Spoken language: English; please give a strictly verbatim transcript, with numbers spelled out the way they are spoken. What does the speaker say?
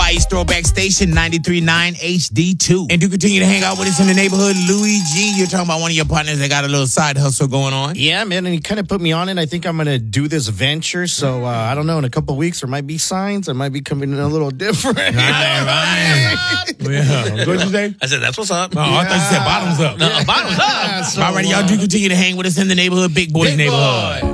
Hawaii's throwback station, ninety-three point nine H D two. And do continue to hang out with us in the neighborhood. Louis G, you're talking about one of your partners that got a little side hustle going on. Yeah, man, and he kind of put me on it. I think I'm going to do this venture. So, uh, I don't know, in a couple of weeks, there might be signs. I might be coming in a little different. Right, right. Yeah. What'd you say? I said, that's what's up. Oh, I thought you said bottoms up. No, bottoms up. So, All right, y'all do continue to hang with us in the neighborhood, Big Boys Big neighborhood. Boy.